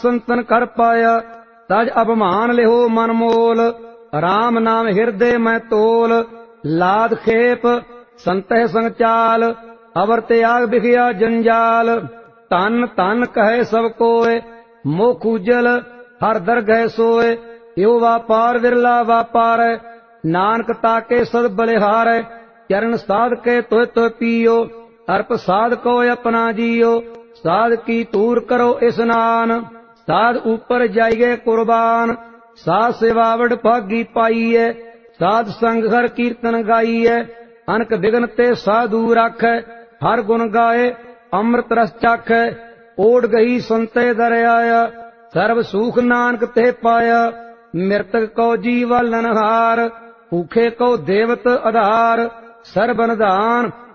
संतन कर पाया। तज अभिमान लिहो मन मोल, राम नाम हृदय में तोल। लाद खेप संतह संग चाल, अवर त्याग बिखिया जंजाल। तन तन कहे सब कोय, मोह खूजल हर दर गए सोए। यो व्यापार विरला व्यापार, नानक ताके सद बलिहार। चरण साध के तोय तोय पियो, अर्प साध को अपना जियो। साध की तूर करो स्नान, साध ऊपर जाइए कुर्बान। साध सेवावड़ भागी पाइए, साध संग हर कीर्तन गाइए। अनक विघ्न ते साधु राखै, हर गुण गाए अमृत रस चाखै। ओढ़ गई संते दर आया, सर्व सुख नानक ते पाया। मृतक को जीवा लनहार, भूखे को देवत आधार। सर्व निधान